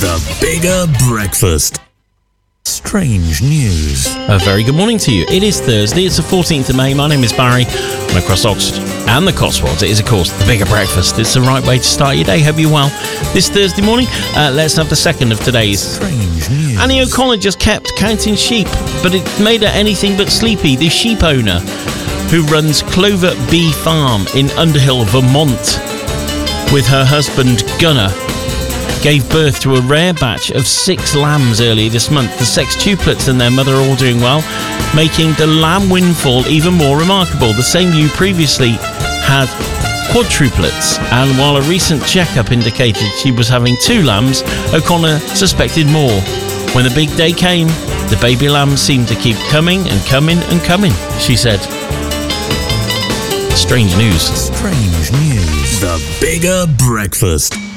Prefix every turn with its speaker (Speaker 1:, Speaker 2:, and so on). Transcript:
Speaker 1: The Bigger Breakfast. Strange news.
Speaker 2: A very good morning to you. It is Thursday, it's the 14th of May. My name is Barry, and across Oxford and the Cotswolds, it is, of course, The Bigger Breakfast. It's the right way to start your day. Hope you're well. This Thursday morning, let's have the second of today's
Speaker 1: Strange news.
Speaker 2: Annie O'Connor just kept counting sheep, but it made her anything but sleepy. The sheep owner, who runs Clover Bee Farm in Underhill, Vermont, with her husband Gunnar, gave birth to a rare batch of 6 lambs earlier this month. The sextuplets and their mother are all doing well, making the lamb windfall even more remarkable. The same ewe previously had quadruplets, and while a recent checkup indicated she was having 2 lambs, O'Connor suspected more. When the big day came, the baby lambs seemed to keep coming and coming and coming, she said. Strange news.
Speaker 1: Strange news. The Bigger Breakfast.